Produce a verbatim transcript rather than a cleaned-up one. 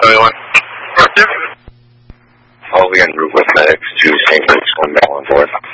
twenty-one. All we en route with medics to Saint Luke's, one down on board.